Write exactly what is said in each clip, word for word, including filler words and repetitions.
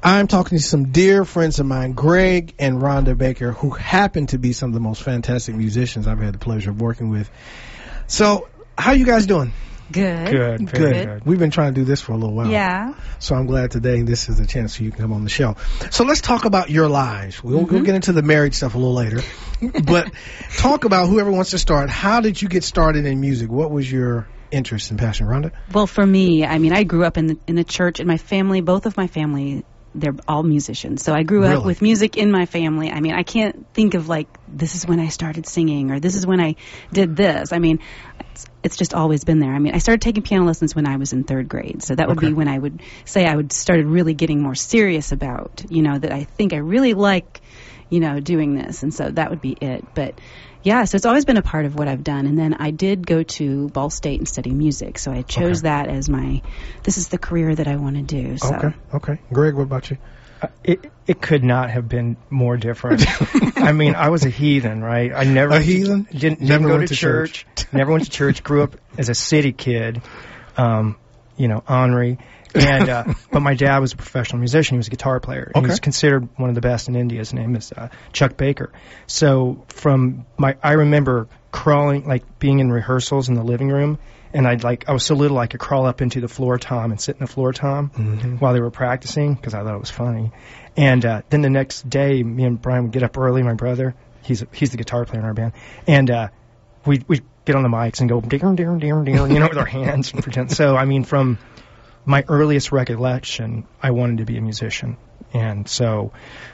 I'm talking to some dear friends of mine, Greg and Rhonda Baker, who happen to be some of the most fantastic musicians I've had the pleasure of working with. So, how you guys doing? Good. Good. Good. Very good. We've been trying to do this for a little while. Yeah. So I'm glad today this is a chance for you to come on the show. So let's talk about your lives. We'll, mm-hmm. we'll get into the married stuff a little later. But talk about, whoever wants to start, how did you get started in music? What was your interest and passion, Rhonda? Well, for me, I mean, I grew up in the, in the church, and my family, both of my family, they're all musicians. So I grew really? up with music in my family. I mean, I can't think of like, this is when I started singing, or this is when I did this. I mean, it's, it's just always been there. I mean, I started taking piano lessons when I was in third grade. So that would okay. be when I would say I would started really getting more serious about, you know, that I think I really like, you know, doing this. And so that would be it. But yeah, so it's always been a part of what I've done. And then I did go to Ball State and study music. So I chose okay. that as my, this is the career that I want to do. So. Okay, okay. Greg, what about you? Uh, it it could not have been more different. I mean, I was a heathen, right? I never a heathen. Didn't, never didn't go went to, to church. church. Never went to church. Grew up as a city kid, um, you know, ornery. And uh, but my dad was a professional musician. He was a guitar player. Okay. He was considered one of the best in India. His name is uh, Chuck Baker. So from my, I remember crawling, like being in rehearsals in the living room. And I'd like, I was so little I could crawl up into the floor tom and sit in the floor tom mm-hmm. while they were practicing because I thought it was funny. And uh, then the next day, me and Brian would get up early. My brother, he's a, he's the guitar player in our band, and uh, we we get on the mics and go ding ding ding ding, you know, with our hands and pretend. So I mean, from my earliest recollection, I wanted to be a musician, and so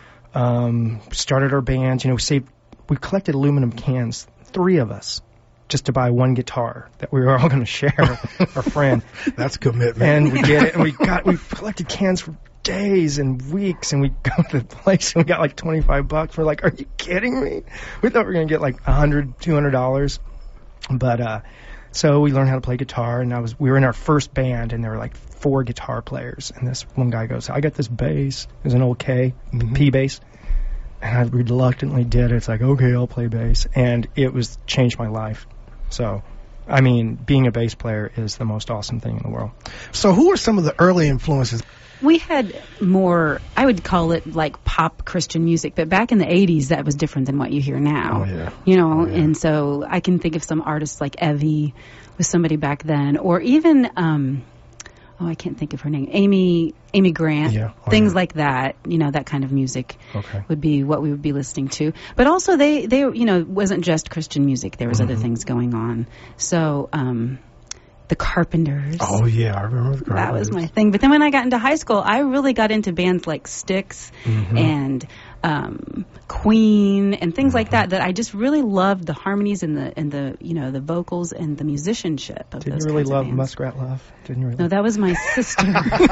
um, started our band. You know, we saved, we collected aluminum cans, three of us, just to buy one guitar that we were all going to share, our friend. That's commitment. And we get it, and we got, we collected cans for days and weeks, and we go to the place, and we got like twenty-five bucks. We're like, are you kidding me? We thought we were going to get like one hundred, two hundred dollars. But, uh, so we learned how to play guitar, and I was, we were in our first band, and there were like four guitar players, and this one guy goes, I got this bass. It was an old K, mm-hmm. P bass. And I reluctantly did it. It's like, okay, I'll play bass. And it was, changed my life. So, I mean, being a bass player is the most awesome thing in the world. So who are some of the early influences? We had more, I would call it like pop Christian music, but back in the eighties, that was different than what you hear now. Oh, yeah. You know, oh, yeah. and so I can think of some artists like Evie was somebody back then, or even, um, oh, I can't think of her name, Amy Amy Grant, yeah. oh, things yeah. like that, you know, that kind of music okay. would be what we would be listening to. But also they, they you know, it wasn't just Christian music. There was mm-hmm. other things going on. So, um, the Carpenters. Oh, yeah, I remember the Carpenters. That was my thing. But then when I got into high school, I really got into bands like Styx mm-hmm. and um, Queen and things mm-hmm. like that, that I just really loved the harmonies and the, and the you know, the vocals and the musicianship of Didn't those you really kinds love of bands. Muskrat Love? Didn't you really? No, that was my sister.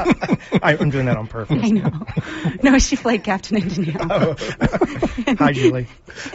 I, I'm doing that on purpose. I know. No, she played Captain Engineer. Oh. Hi, Julie.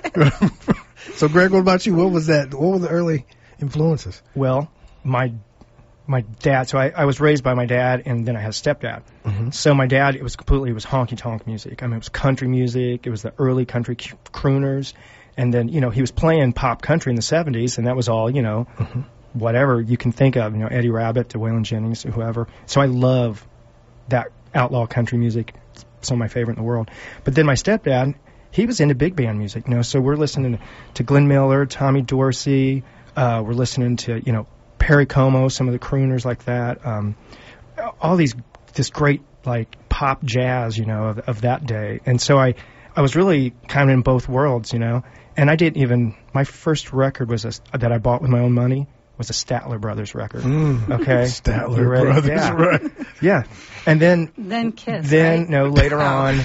So, Greg, what about you? What was that? What were the early influences? Well, my my dad, so I, I was raised by my dad, and then I had a stepdad. Mm-hmm. So my dad, it was completely, it was honky-tonk music. I mean, it was country music. It was the early country c- crooners. And then, you know, he was playing pop country in the seventies, and that was all, you know, mm-hmm. whatever you can think of, you know, Eddie Rabbitt to Waylon Jennings or whoever. So I love that outlaw country music. It's some of my favorite in the world. But then my stepdad, he was into big band music, you know, so we're listening to Glenn Miller, Tommy Dorsey. Uh, we're listening to, you know, Perry Como, some of the crooners like that. Um, all these, this great, like, pop jazz, you know, of, of that day. And so I, I was really kind of in both worlds, you know. And I didn't even, my first record was a, that I bought with my own money was a Statler Brothers record. Mm, okay. Statler Brothers, yeah. right. Yeah. And then, then Kiss. Then, right? no, later on,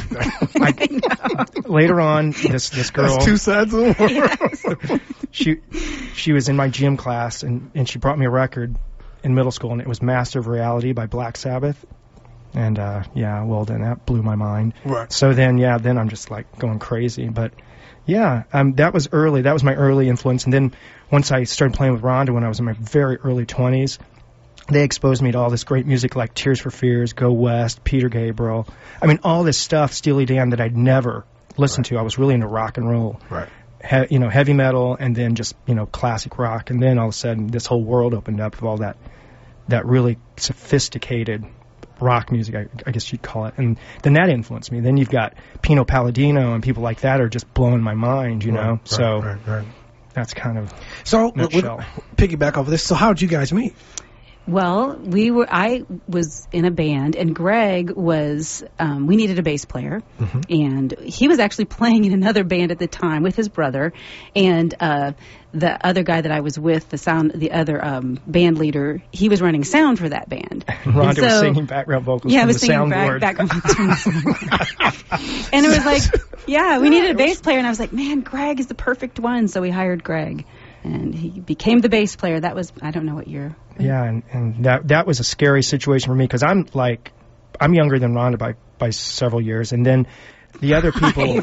I, later on, this, this girl. That's two sides of the world. Yes. she, she was in my gym class, and, and she brought me a record in middle school, and it was Master of Reality by Black Sabbath. And, uh, yeah, well, then that blew my mind. Right. So then, yeah, then I'm just, like, going crazy. But, yeah, um, that was early. That was my early influence. And then once I started playing with Rhonda when I was in my very early twenties, they exposed me to all this great music like Tears for Fears, Go West, Peter Gabriel. I mean, all this stuff, Steely Dan, that I'd never listened right. to. I was really into rock and roll. Right. He, you know, heavy metal, and then just, you know, classic rock. And then all of a sudden, this whole world opened up of all that, that really sophisticated rock music, I, I guess you'd call it. And then that influenced me. Then you've got Pino Palladino and people like that are just blowing my mind, you Right, know. right, so right, right. that's kind of So, with, nutshell. piggyback off of this. So, how did you guys meet? Well, we were. I was in a band, and Greg was. Um, we needed a bass player, Mm-hmm. and he was actually playing in another band at the time with his brother, and uh, the other guy that I was with, the sound, the other um, band leader, he was running sound for that band. Rhonda And so- was singing background vocals Yeah, I from was the singing back, soundboard. background vocals from the soundboard. And it was like, yeah, we needed a bass player, and I was like, man, Greg is the perfect one. So we hired Greg, and he became the bass player. That was, I don't know what year. Yeah, and, and that that was a scary situation for me because I'm like, I'm younger than Rhonda by, by several years, and then the other people.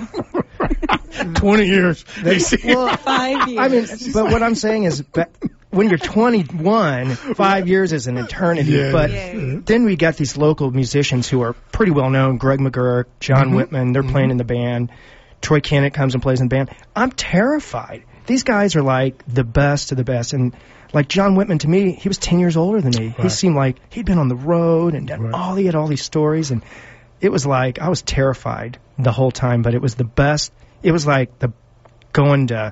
Twenty years. They see. Well, Five years. I mean, but what I'm saying is, ba- when you're twenty-one, five years is an eternity. Yeah. But Yeah. then we got these local musicians who are pretty well known. Greg McGurk, John Mm-hmm. Whitman, they're playing in the band. Troy Kennett comes and plays in the band. I'm terrified. These guys are like the best of the best. And like John Whitman, to me, he was ten years older than me. He Right. seemed like he'd been on the road and done Right. all, he had all these stories. And it was like, I was terrified the whole time, but it was the best. It was like the going to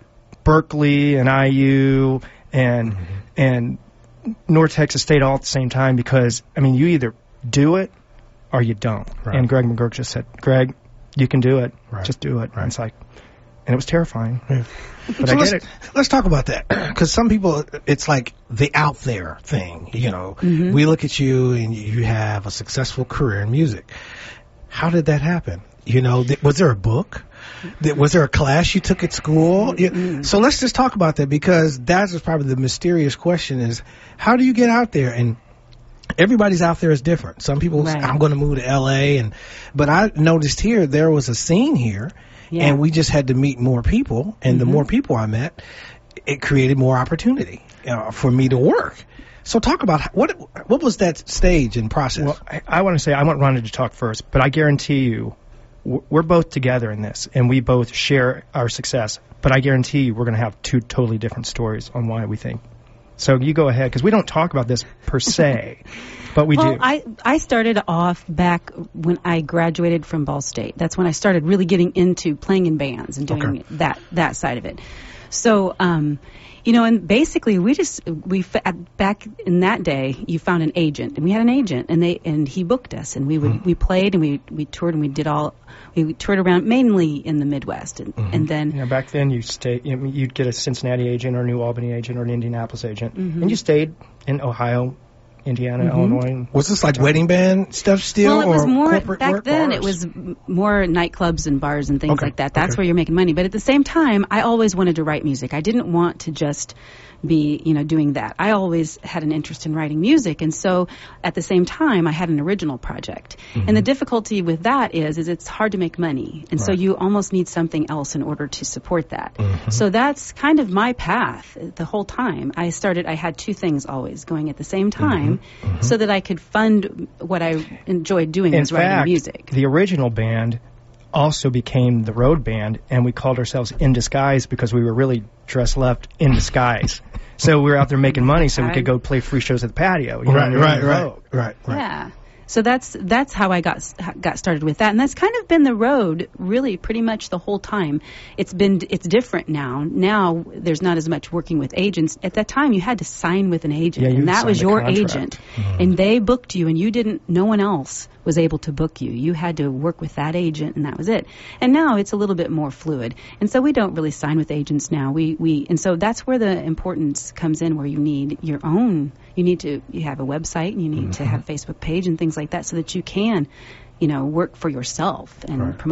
Berkeley and I U and Mm-hmm. and North Texas State all at the same time because, I mean, you either do it or you don't. Right. And Greg McGurk just said, Greg, you can do it. Right. Just do it. Right. And it's like, and it was terrifying. Yeah. But So I let's, get it. let's talk about that because some people, it's like the out there thing. You know, we look at you and you have a successful career in music. How did that happen? You know, th- was there a book? Th- Was there a class you took at school? Yeah. So let's just talk about that because that's probably the mysterious question: is how do you get out there? And everybody's out there is different. Some people, say, Right. I'm going to move to L A, and but I noticed here there was a scene here. Yeah. And we just had to meet more people, and the more people I met, it created more opportunity uh, for me to work. So talk about what what was that stage and process? Well, I, I want to say, I want Rhonda to talk first, but I guarantee you, w- we're both together in this, and we both share our success. But I guarantee you, we're going to have two totally different stories on why we think. So you go ahead, because we don't talk about this per se, but we well, do. I, I started off back when I graduated from Ball State. That's when I started really getting into playing in bands and doing Okay. that that side of it. So, um, you know, and basically we just we f- at, back in that day, you found an agent, and we had an agent, and they and he booked us, and we would Mm-hmm. we played and we we toured and we did all we toured around mainly in the Midwest, and, Mm-hmm. and then You know, back then, you stayed. You know, you'd get a Cincinnati agent or a New Albany agent or an Indianapolis agent, Mm-hmm. and you stayed in Ohio, Indiana, Illinois. And was this like wedding band stuff still, well, it was or more corporate back work? then. Bars? It was m- more nightclubs and bars and things Okay, like that. That's okay. where you're making money. But at the same time, I always wanted to write music. I didn't want to just be, you know, doing that. I always had an interest in writing music, and so at the same time, I had an original project. And the difficulty with that is, is it's hard to make money, and so Right. you almost need something else in order to support that. So that's kind of my path the whole time. I started. I had two things always going at the same time, so that I could fund what I enjoyed doing In was writing fact, music. the original band also became the road band, and we called ourselves In Disguise because we were really dressed left in disguise. So we were out there making money so we could go play free shows at the patio. You know, right, and we were right, on the right, road. right, right. Yeah. So that's that's how I got got started with that, and that's kind of been the road really pretty much the whole time. It's been it's different now. Now there's not as much working with agents. At that time, you had to sign with an agent, Yeah, you and that signed was a your contract. agent, and they booked you, and you didn't. No one else was able to book you. You had to work with that agent, and that was it. And now it's a little bit more fluid, and so we don't really sign with agents now. We we and so that's where the importance comes in, where you need your own. You need to you have a website, and you need to have a Facebook page and things like that, so that you can, you know, work for yourself and Right. promote